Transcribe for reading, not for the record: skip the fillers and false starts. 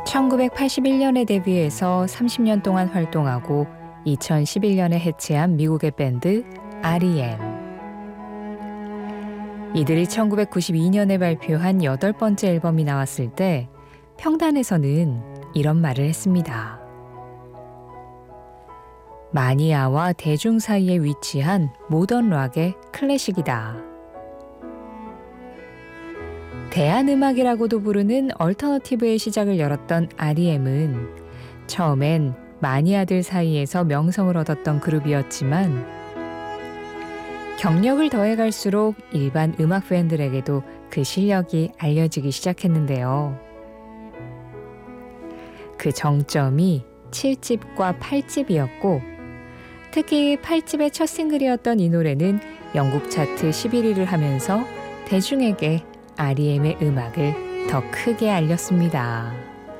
1981년에 데뷔해서 30년 동안 활동하고 2011년에 해체한 미국의 밴드 R.E.M. 이들이 1992년에 발표한 8번째 앨범이 나왔을 때 평단에서는 이런 말을 했습니다. 마니아와 대중 사이에 위치한 모던 락의 클래식이다. 대안음악이라고도 부르는 얼터너티브의 시작을 열었던 R.E.M은 처음엔 마니아들 사이에서 명성을 얻었던 그룹이었지만 경력을 더해갈수록 일반 음악 팬들에게도 그 실력이 알려지기 시작했는데요. 그 정점이 7집과 8집이었고 특히 8집의 첫 싱글이었던 이 노래는 영국 차트 11위를 하면서 대중에게 R.E.M의 음악을 더 크게 알렸습니다.